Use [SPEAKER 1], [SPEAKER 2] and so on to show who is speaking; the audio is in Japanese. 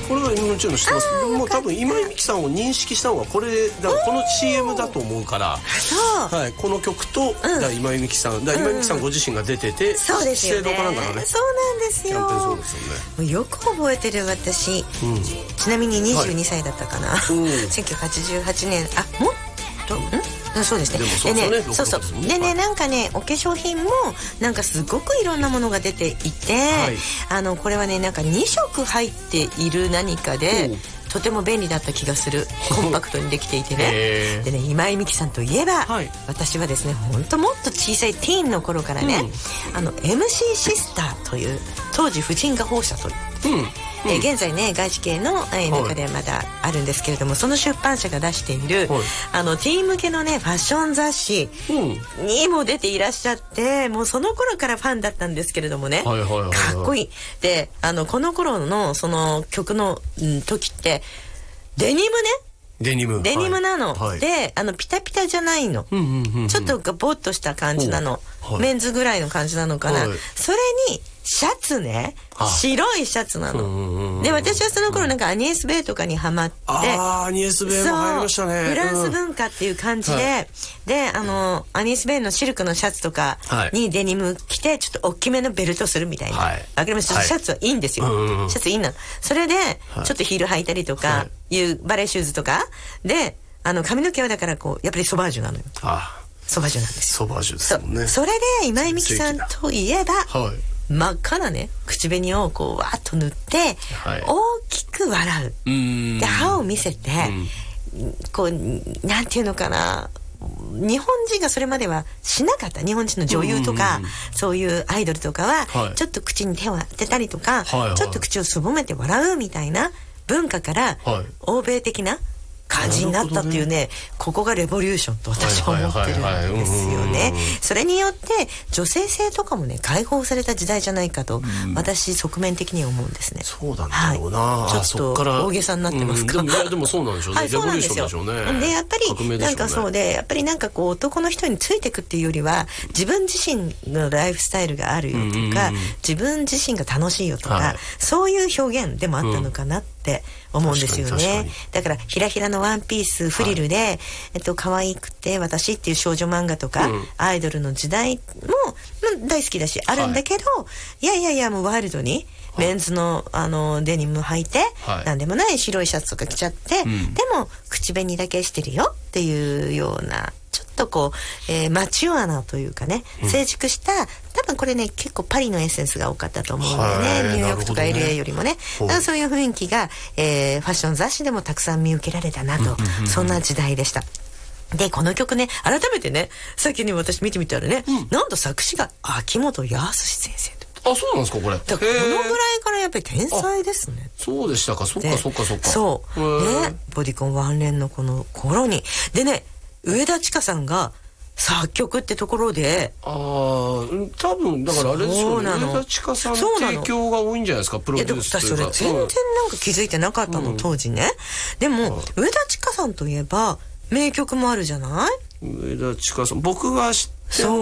[SPEAKER 1] これはもちろん知ってます。でも多分今井美樹さんを認識したのはこれだ、この CM だと思うから、はい、この曲と、今井美樹さん、今井美樹さんご自身が出てて、
[SPEAKER 2] そうですよね、
[SPEAKER 1] 資生堂かなんかのね、
[SPEAKER 2] そうなんですよ、
[SPEAKER 1] そうですよね、
[SPEAKER 2] よく覚えてる私、ちなみに22歳だったかな、1988年、もっとそうですね。でね、そうでね、なんかね、お化粧品もなんかすごくいろんなものが出ていて、これはね、なんか2色入っている何かでとても便利だった気がする。コンパクトにできていてね。でね、今井美樹さんといえば、私はですね、本当もっと小さいティーンの頃からね、MC シスターという当時婦人科放射という、現在ね、外資系の中でまだあるんですけれども、その出版社が出している、ティーン向けのね、ファッション雑誌にも出ていらっしゃって、もうその頃からファンだったんですけれどもね、かっこいい。で、この頃のその曲の時って、デニムね、デニムなの、でピタピタじゃないの、ちょっとガボッとした感じなの、メンズぐらいの感じなのかな、それにシャツね、白いシャツなので、私はその頃なんかアニエス・ベイとかにハマって、
[SPEAKER 1] アニエス・ベイも入りましたね。
[SPEAKER 2] フランス文化っていう感じで、でアニエス・ベイのシルクのシャツとかにデニム着て、ちょっと大きめのベルトするみたいな、わかります？シャツはいいんですよ、シャツいいな。それでちょっとヒール履いたりとかいうバレーシューズとかで、髪の毛はだからこうやっぱりソバージュなのよ。ソバージュなんですよ。
[SPEAKER 1] ソバージュですもんね。
[SPEAKER 2] それで今井美樹さんといえば、真っ赤なね、口紅をこうわーっと塗って、大きく笑う。で、歯を見せて、こう、なんていうのかな、日本人がそれまではしなかった。日本人の女優とか、そういうアイドルとかは、ちょっと口に手を当てたりとか、ちょっと口をすぼめて笑うみたいな文化から、欧米的な感じになったっていうね、ここがレボリューションと私は思ってるんですよね。それによって女性性とかもね、解放された時代じゃないかと、私側面的には思うんですね。
[SPEAKER 1] そうなんだろうな、
[SPEAKER 2] ちょっと大げさになってますか？
[SPEAKER 1] でもそうなんでしょうね。レボリューションでしょうね。
[SPEAKER 2] で、やっぱりなんかそうで、やっぱりなんかこう男の人についてくっていうよりは、自分自身のライフスタイルがあるよとか、自分自身が楽しいよとか、そういう表現でもあったのかなって思うんですよね。だからひらひらのワンピースフリルで、可愛くて私っていう少女漫画とか、アイドルの時代も大好きだしあるんだけど、いやもうワイルドにメンズのデニム履いて、なんでもない白いシャツとか着ちゃって、でも口紅だけしてるよっていうような、ちょっとこう、マチュアなというかね、成熟した、多分これね、結構パリのエッセンスが多かったと思うんでね、ニューヨークとか LA よりもね、だからそういう雰囲気が、ファッション雑誌でもたくさん見受けられたなと、そんな時代でした。で、この曲ね、改めてね、さっきに私見てみたらね、なんと作詞が秋元康先生。
[SPEAKER 1] そうなんですか、これ。
[SPEAKER 2] だからこのぐらいからやっぱり天才ですね。
[SPEAKER 1] そうでしたか、そっか。
[SPEAKER 2] そうね、ボディコンワンレンのこの頃にでね、上田千佳さんが作曲ってところで、
[SPEAKER 1] 多分だからあれでしょうね、上田千佳さんの提供が多いんじゃないですか、プロデュースというか。それ全然なんか気づいてなかったの、当時ね。でも上田千佳さんといえば名曲もあるじゃない。上田千佳さん、僕が知ってる